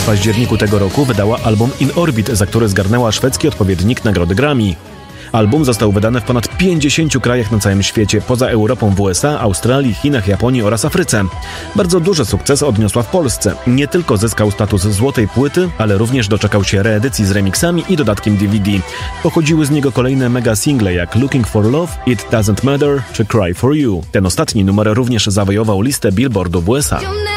w październiku tego roku wydała album In Orbit, za który zgarnęła szwedzki odpowiednik nagrody Grammy. Album został wydany w ponad 50 krajach na całym świecie, poza Europą w USA, Australii, Chinach, Japonii oraz Afryce. Bardzo duży sukces odniosła w Polsce. Nie tylko zyskał status złotej płyty, ale również doczekał się reedycji z remixami i dodatkiem DVD. Pochodziły z niego kolejne mega single jak Looking for Love, It Doesn't Matter czy Cry for You. Ten ostatni numer również zawojował listę Billboardu w USA.